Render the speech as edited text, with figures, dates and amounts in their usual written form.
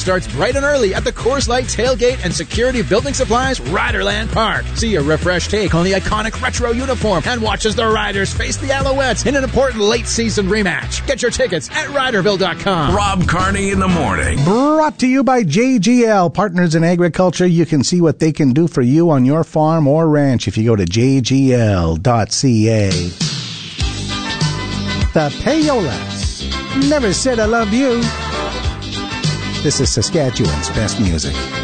starts bright and early at the Coors Light Tailgate and Security Building Supplies Riderland Park. See a refreshed take on the iconic retro uniform and watch as the Riders face the Alouettes in an important late-season rematch. Get your tickets at Riderville.com. Rob Carney in the morning. Brought to you by JGL, Partners in Agriculture. You can see what they can do for you on your farm or ranch if you go to jgl.ca. The Payolas never said I love you. This is Saskatchewan's best music.